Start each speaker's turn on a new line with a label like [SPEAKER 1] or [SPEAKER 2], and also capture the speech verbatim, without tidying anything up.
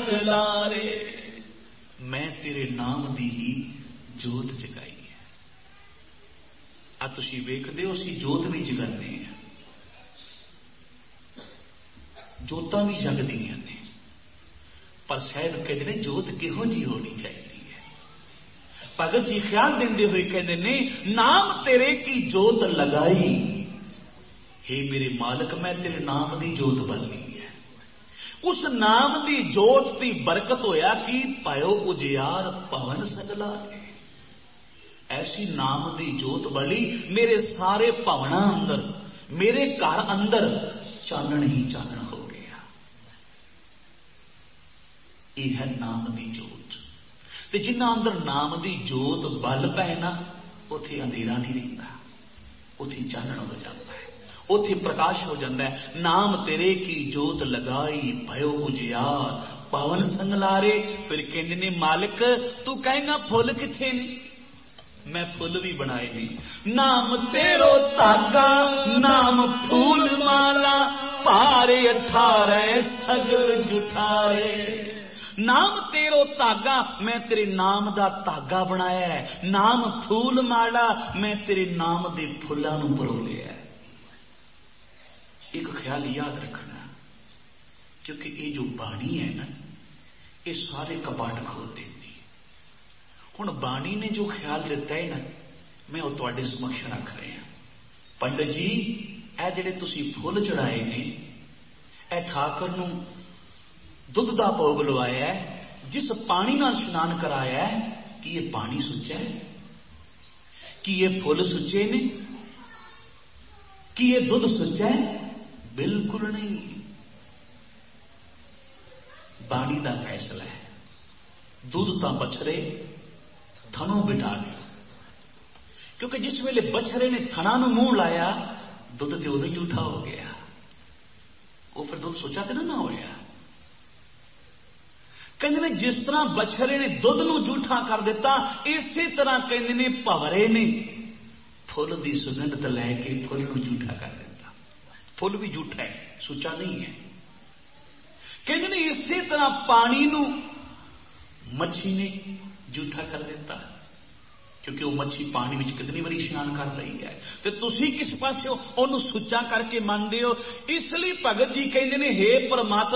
[SPEAKER 1] सगलारे। मैं तेरे नाम दी ही जोत जगाई है। आ तुसीं वेखदे हो असीं जोत भी जगाने हैं, जोतां भी जगदियां ने, पर साहिब कहते ने जोत किहो जी होनी चाहिए है। भगत जी ख्याल देंदे हुए कहते ने नाम तेरे की जोत लगाई, हे मेरे मालिक मैं तेरे नाम दी जोत बलनी है। उस नाम दी जोत की बरकत होया कि पायो उजियार भवन सगला। ऐसी नाम दी जोत बली मेरे सारे भवना अंदर, मेरे घर अंदर चानण ही चानण हो गया। यह है नाम दी जोत। ते जिन्ना अंदर नाम दी जोत बल पै ना, उथे अंधेरा नहीं रहिंदा, उथे चानण हो जाता है, उथे प्रकाश हो जाता है। नाम तेरे की जोत लगाई भयो उजियार पवन संगलारे। फिर कहते ने मालिक तू कहेगा फुल किथे ने, मैं फुल भी बनाए नहीं। नाम तेरो धागा नाम फूल माला, पारे अठारे सगल जुठारे। नाम तेरो धागा मैं तेरे नाम दा धागा बनाया है, नाम फूल माला मैं तेरे नाम दे फुल्लां नूं परोलिया है। एक ख्याल याद रखना, क्योंकि ये जो बाणी है ना, ये सारे कपाट खोल देती। हुण बाणी ने जो ख्याल दिता है ना, मैं वो तुहाडे समक्ष रख रहा। पंडित जी ए जिहड़े तुसीं फुल चढ़ाए ने, ए ठाकर नूं दुध दा भोग लवाया है, जिस पानी नाल स्नान कराया है, कि ये पानी सुच्चा है, कि ये फुल सुच्चे ने, कि ये दुध सुच्चा है? बिल्कुल नहीं। बाणी दा फैसला है। दुध तां बछड़े थनों बिठा गया, क्योंकि जिस वेले बछड़े ने थना नूं मूंह लाया, दुध तो उदों झूठा हो गया। वो फिर दुध सोचा तो ना होया। कहते ने जिस तरह बछड़े ने दुध नूं झूठा कर दिता, इसी तरह कहते ने भवरे ने फुल की सुगंध लैके फुल नूं झूठा कर दिता। फुल भी झूठा है, सुचा नहीं है। कहते ने इसी तरह पानी नूं मच्छी ने झूठा कर दिता, क्योंकि वो मच्छी पानी में कितनी बारी स्नान कर रही है, तो तुसी किस पासे उन्होंने सुचा करके मानते हो। इसलिए भगत जी कहते हैं हे परमात्मा